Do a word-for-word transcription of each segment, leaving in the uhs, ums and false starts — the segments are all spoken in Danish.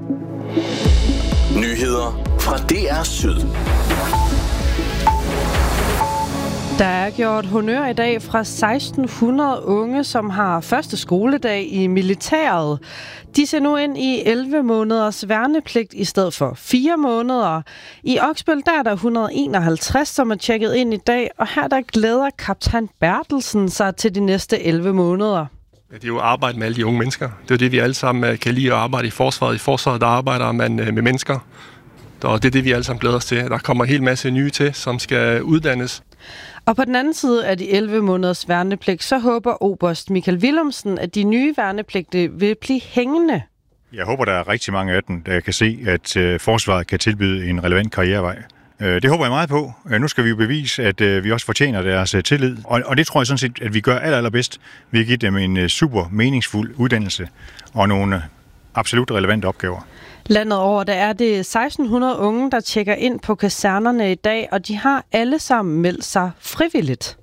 Nyheder fra D R Syd. Der er gjort honør i dag fra seksten hundrede unge, som har første skoledag i militæret. De ser nu ind i elleve måneders værnepligt i stedet for fire måneder. I Oksbøl der er der et hundrede og enoghalvtreds, som er tjekket ind i dag, og her der glæder kaptajn Bertelsen sig til de næste elleve måneder. Det er jo arbejde med alle de unge mennesker. Det er jo det, vi alle sammen kan lide at arbejde i forsvaret. I forsvaret der arbejder man med mennesker, og det er det, vi alle sammen glæder os til. Der kommer en hel masse nye til, som skal uddannes. Og på den anden side af de elleve måneders værnepligt, så håber oberst Michael Willumsen, at de nye værnepligtige vil blive hængende. Jeg håber, der er rigtig mange af dem, der kan se, at øh, forsvaret kan tilbyde en relevant karrierevej. Øh, det håber jeg meget på. Øh, nu skal vi jo bevise, at øh, vi også fortjener deres øh, tillid. Og, og det tror jeg sådan set, at vi gør aller, allerbedst ved at give dem en øh, super meningsfuld uddannelse og nogle øh, absolut relevante opgaver. Landet over, der er det seksten hundrede unge, der tjekker ind på kasernerne i dag, og de har alle sammen meldt sig frivilligt.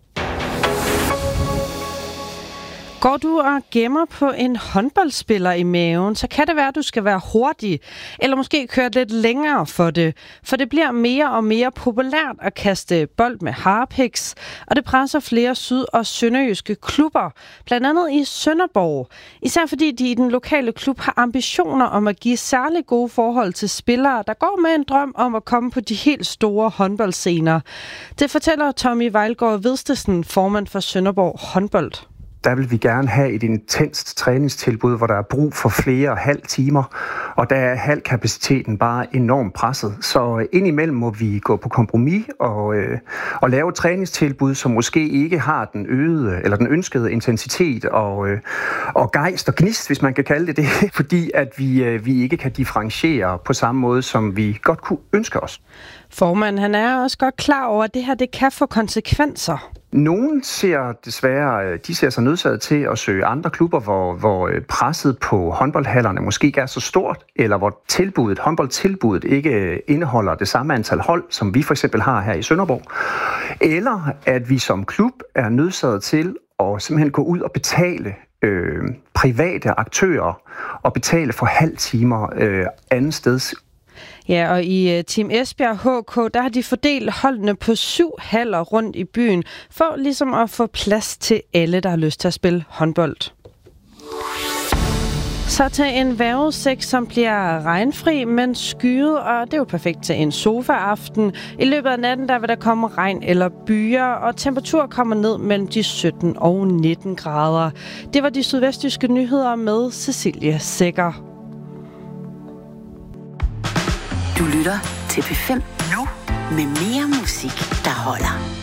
Går du og gemmer på en håndboldspiller i maven, så kan det være, at du skal være hurtig, eller måske køre lidt længere for det. For det bliver mere og mere populært at kaste bold med harpiks, og det presser flere syd- og sønderjyske klubber, blandt andet i Sønderborg. Især fordi de i den lokale klub har ambitioner om at give særlig gode forhold til spillere, der går med en drøm om at komme på de helt store håndboldscener. Det fortæller Tommy Vejlgaard Vedstesen, formand for Sønderborg håndbold. Der vil vi gerne have et intenst træningstilbud, hvor der er brug for flere halv timer, og der er halvkapaciteten bare enormt presset. Så indimellem må vi gå på kompromis og, øh, og lave et træningstilbud, som måske ikke har den øgede eller den ønskede intensitet og, øh, og gejst og gnist, hvis man kan kalde det det, fordi at vi, øh, vi ikke kan differentiere på samme måde, som vi godt kunne ønske os. Formanden, han er også godt klar over, at det her det kan få konsekvenser. Nogen ser desværre, de ser sig nødsaget til at søge andre klubber, hvor, hvor presset på håndboldhallerne måske ikke er så stort, eller hvor tilbuddet, håndboldtilbuddet ikke indeholder det samme antal hold, som vi for eksempel har her i Sønderborg. Eller at vi som klub er nødsaget til at simpelthen gå ud og betale øh, private aktører og betale for halv timer øh, anden steds. Ja, og i uh, Team Esbjerg H K, der har de fordelt holdene på syv haller rundt i byen, for ligesom at få plads til alle, der har lyst til at spille håndbold. Så til en vejrudsigt, som bliver regnfri, men skyet, og det er jo perfekt til en sofa-aften. I løbet af natten, der vil der komme regn eller byer, og temperatur kommer ned mellem de sytten og nitten grader. Det var de sydvestjyske nyheder med Cecilie Sækker. Du lytter til P fem nu med mere musik, der holder.